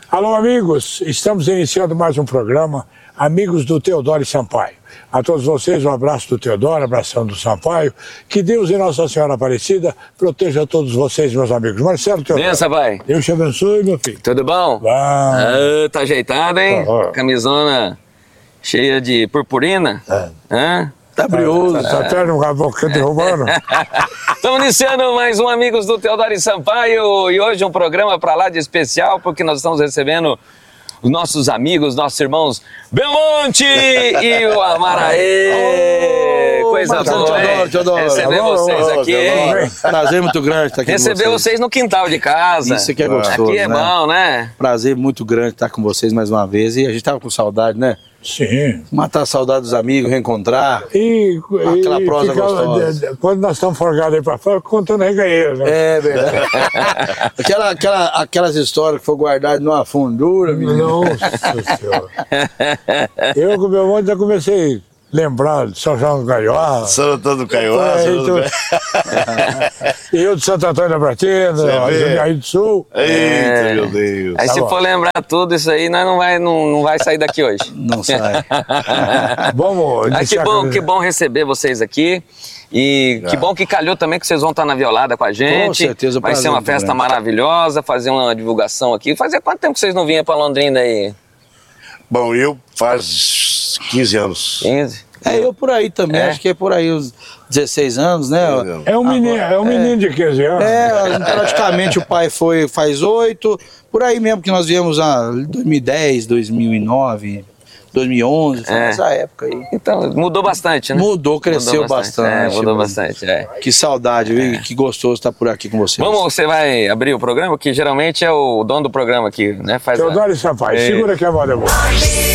Alô, amigos, estamos iniciando mais um programa, Amigos do Teodoro e Sampaio. A todos vocês, um abraço do Teodoro, abração do Sampaio. Que Deus e Nossa Senhora Aparecida proteja todos vocês, meus amigos. Marcelo Teodoro. Benção, pai. Deus te abençoe, meu filho. Tudo bom? Tá ajeitado, hein? Camisona cheia de purpurina. Tá brioso. Tá até no boca derrubando. Estamos iniciando mais um Amigos do Teodoro e Sampaio. E hoje um programa para lá de especial, porque nós estamos recebendo os nossos amigos, nossos irmãos Belmonte e o Amaraê. Coisa boa, Teodoro. Receber vocês aqui, hein? Prazer muito grande estar aqui com vocês. Receber vocês no quintal de casa. Isso que é gostoso, aqui é bom, né? Prazer muito grande estar com vocês mais uma vez. E a gente tava com saudade, né? Sim. Matar a saudade dos amigos, reencontrar. Aquela prosa gostosa. Quando nós estamos folgados aí pra fora, contando reganheiro, né? É verdade. Aquelas histórias que foram guardadas numa fundura, menino. Nossa Senhora. Eu com o meu monte já comecei a lembrar de São João do Caioá. São Antônio do Caioá. E eu de Santo Antônio da Pratina, Jundiaí do Sul. Eita, meu Deus. Aí se for lembrar tudo isso aí, nós não vai sair daqui hoje. Não sai. Vamos. Que bom receber vocês aqui. E que bom que calhou também que vocês vão estar na Violada com a gente. Com certeza. Vai ser uma festa maravilhosa, fazer uma divulgação aqui. Fazia quanto tempo que vocês não vinham para Londrina aí? Bom, eu faz 15 anos. 15? Eu por aí também, acho que é por aí uns 16 anos, né? É um menino de 15 anos. Praticamente o pai faz 8, por aí mesmo que nós viemos em 2010, 2009, 2011, foi nessa época aí. Então, mudou bastante, né? Cresceu bastante. Mudou bastante, Que saudade, viu? Que gostoso estar por aqui com vocês. Você vai abrir o programa, que geralmente é o dono do programa aqui, né? Teodoro e Sampaio, segura aqui a moda boa.